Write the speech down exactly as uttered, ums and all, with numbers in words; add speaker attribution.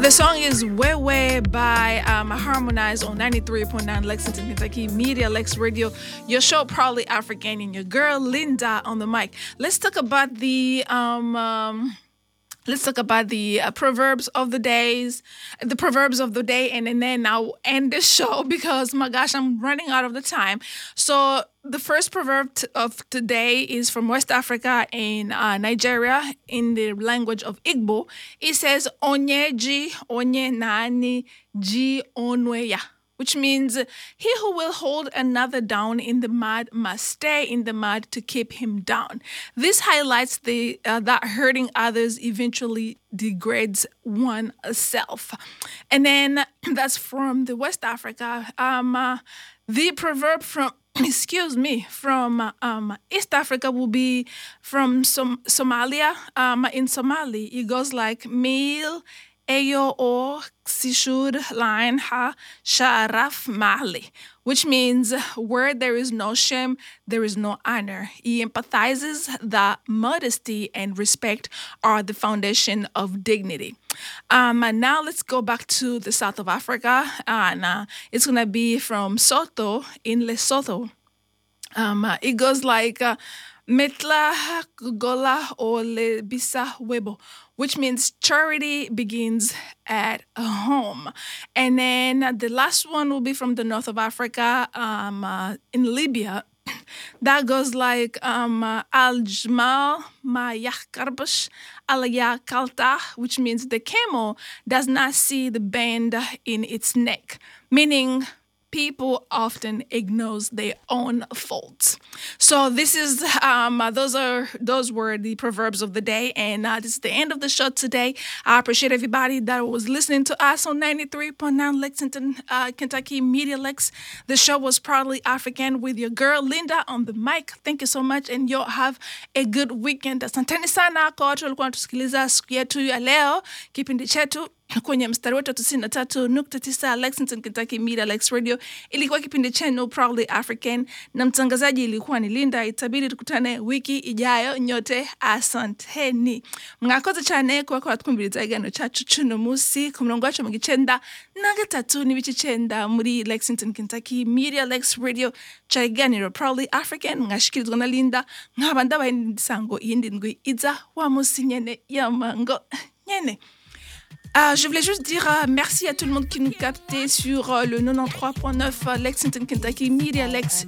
Speaker 1: The song is Way Way by um, Harmonize on ninety-three point nine Lexington, Kentucky Media Lex Radio. Your show, Proudly African, and your girl, Linda, on the mic. Let's talk about the... Um, um, Let's talk about the uh, proverbs of the days, the proverbs of the day, and, and then I'll end the show because, my gosh, I'm running out of the time. So the first proverb t- of today is from West Africa in uh, Nigeria in the language of Igbo. It says, Onye ji onye nani ji onwe ya, which means he who will hold another down in the mud must stay in the mud to keep him down. This highlights the uh, that hurting others eventually degrades oneself. And then that's from the West Africa. Um, uh, the proverb from excuse me, from um, East Africa will be from Som- Somalia. Um, in Somali, it goes like meal. Ayo o sishud line ha sharaf mali, which means where there is no shame, there is no honor. He empathizes that modesty and respect are the foundation of dignity. Um, and now let's go back to the south of Africa, and uh, it's gonna be from Soto in Lesotho. Um, uh, it goes like. Uh, Metla gola o le bisa webo, which means charity begins at home. And then the last one will be from the north of Africa, um, uh, in Libya. That goes like um, uh, al-jmal ma yakarbash alaya kalta, which means the camel does not see the bend in its neck, meaning people often ignore their own faults. So this is um those are those were the proverbs of the day, and uh, this is the end of the show today. I appreciate everybody that was listening to us on ninety-three point nine Lexington, uh, Kentucky Media Lex. The show was Proudly African with your girl Linda on the mic. Thank you so much, and you have a good weekend. Asanteni sana kwa watu walikuwa tusikiliza siku yetu ya leo, kipindi chetu kwenye mstari wetu tisini na tatu nukta tisa Lexington, Kentucky Media Lex Radio. Ilikuwa kipindi chenu Proudly African na mtangazaji ilikuwa ni Linda. Itabidi tukutane wiki ijayo. Nyote asanteni. Mwakoze cyane kwa kwa twumviriza igano cyacu cuno musi ku murongo wacu mu gicenda na gatatu n'ibicicenda muri Lexington, Kentucky Media Lex Radio. Chaiganiro Proudly African mwashikirizwa na Linda. Nkaba ndabaye ndisango yindi ndwi iza wa musi nyene ya mango nyene. Euh, je voulais juste dire euh, merci à tout le monde qui nous captait sur euh, le quatre-vingt-treize point neuf euh, Lexington, Kentucky Media Lex